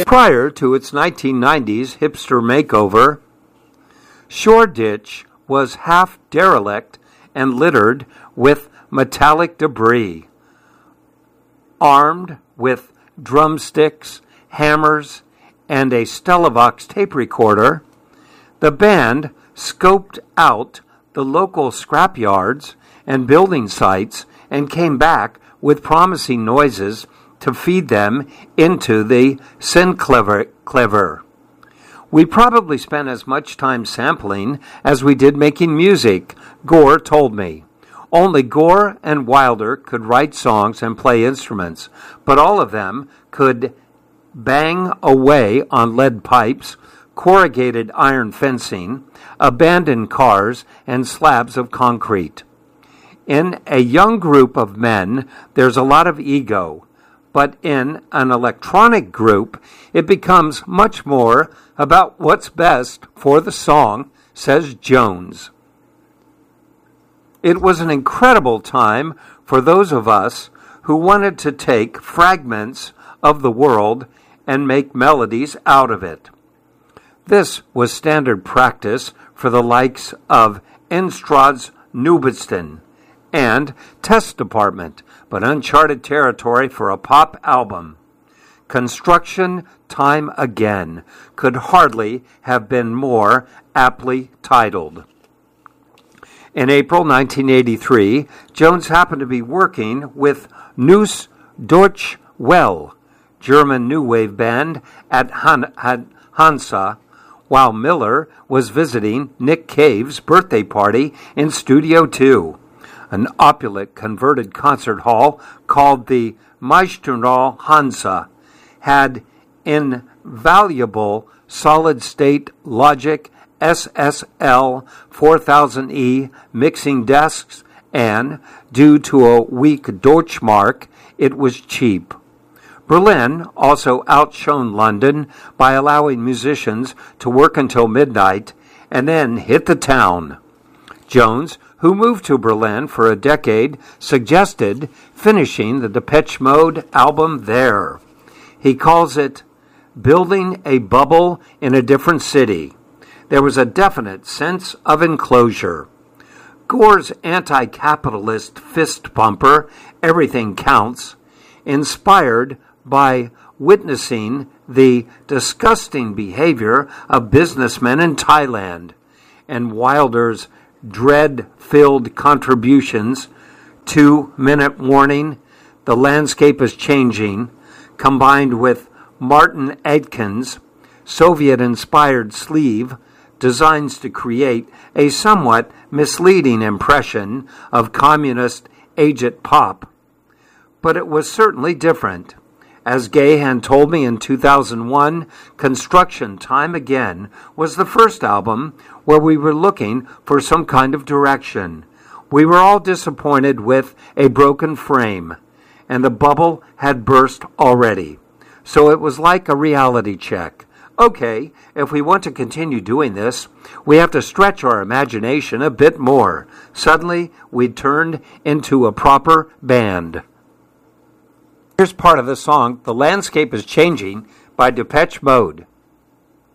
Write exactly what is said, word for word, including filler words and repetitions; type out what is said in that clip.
Prior to its nineteen nineties hipster makeover, Shoreditch was half derelict and littered with metallic debris. Armed with drumsticks, hammers, and a Stellavox tape recorder, the band scoped out the local scrapyards and building sites and came back with promising noises to feed them into the Synclavier. We probably spent as much time sampling as we did making music, Gore told me. Only Gore and Wilder could write songs and play instruments, but all of them could bang away on lead pipes, corrugated iron fencing, abandoned cars, and slabs of concrete. In a young group of men, there's a lot of ego, but in an electronic group, it becomes much more about what's best for the song, says Jones. It was an incredible time for those of us who wanted to take fragments of the world and make melodies out of it. This was standard practice for the likes of Enstrads Nubiston and Test Department, but uncharted territory for a pop album. Construction Time Again could hardly have been more aptly titled. In April nineteen eighty-three, Jones happened to be working with Neues Deutsche Welle, German new wave band at Han- Han- Hansa, while Miller was visiting Nick Cave's birthday party in Studio two, an opulent converted concert hall called the Meistersaal Hansa, had invaluable solid-state Logic S S L four thousand E mixing desks, and, due to a weak Deutschmark, it was cheap. Berlin also outshone London by allowing musicians to work until midnight and then hit the town. Jones, who moved to Berlin for a decade, suggested finishing the Depeche Mode album there. He calls it building a bubble in a different city. There was a definite sense of enclosure. Gore's anti-capitalist fist bumper, Everything Counts, inspired by witnessing the disgusting behavior of businessmen in Thailand, and Wilder's dread-filled contributions, Two-Minute Warning, The Landscape is Changing, combined with Martin Aitken's Soviet-inspired sleeve, designs to create a somewhat misleading impression of communist agit pop. But it was certainly different. As Gahan told me in two thousand one, Construction Time Again was the first album where we were looking for some kind of direction. We were all disappointed with a broken frame, and the bubble had burst already. So it was like a reality check. Okay, if we want to continue doing this, we have to stretch our imagination a bit more. Suddenly, we turned into a proper band. Here's part of the song, The Landscape is Changing, by Depeche Mode.